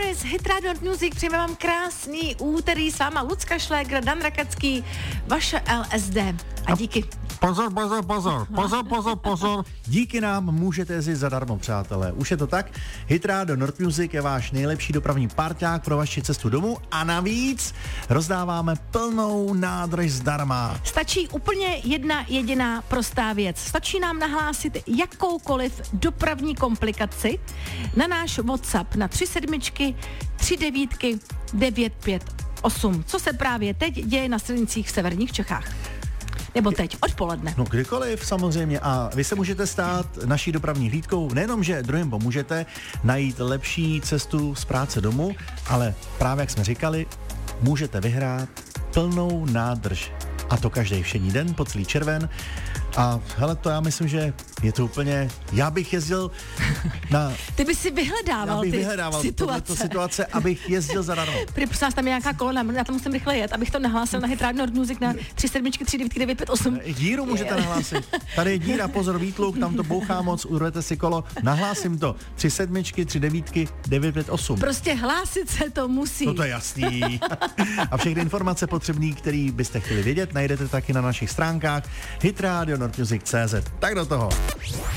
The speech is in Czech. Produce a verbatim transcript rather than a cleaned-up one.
z Hit Radio Music, přejeme vám krásný úterý, s váma Lucka Šlégr, Dan Rakacký, vaše L S D. A díky. Pozor, pozor, pozor, pozor, pozor, pozor. Díky nám můžete jezdit zadarmo, přátelé. Už je to tak? Hit Radio Nord Music je váš nejlepší dopravní parťák pro vaši cestu domů a navíc rozdáváme plnou nádrž zdarma. Stačí úplně jedna jediná prostá věc. Stačí nám nahlásit jakoukoliv dopravní komplikaci na náš WhatsApp na tři sedmičky, tři devítky, devět pět osm. Co se právě teď děje na silnicích v severních Čechách. Nebo teď, odpoledne. No kdykoliv samozřejmě a vy se můžete stát naší dopravní hlídkou, nejenom, že druhým pomůžete najít lepší cestu z práce domů, ale právě jak jsme říkali, můžete vyhrát plnou nádrž. A to každý všední den po celý červen. A hele, to já myslím, že je to úplně... Já bych jezdil na... Ty bys si vyhledával já bych ty vyhledával situace. situace, abych jezdil zadarmo. Prý, prosím vás, tam je nějaká kolona, já tam musím rychle jet, abych to nahlásil na Hit Radio Nord Music na tři sedmičky, tři devítky, devět pět osm. Díru můžete nahlásit. Tady je díra, pozor, výtluk, tam to bouchá moc, urvete si kolo. Nahlásím to. Tři sedmičky, tři devítky, devět pět osm. Prostě hlásit se to musí. No to je jasný. A všechny informace potřebné, které byste chtěli vědět, najdete taky na našich stránkách hit radio nord music tečka cé zet. Tak do toho.